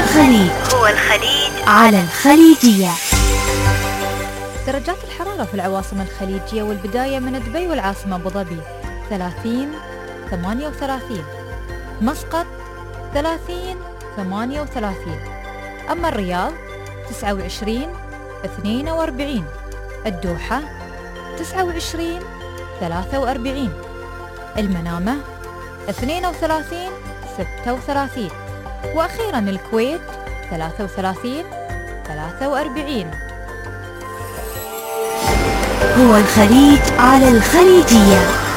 الخليج. على الخليجية. درجات الحرارة في العواصم الخليجية، والبداية من دبي والعاصمة أبو ظبي 30 38، مسقط 30 38، أما الرياض 29 42، الدوحة 29 43، المنامة 32 36، وأخيرا الكويت 33 43. هو الخليج على الخليجية.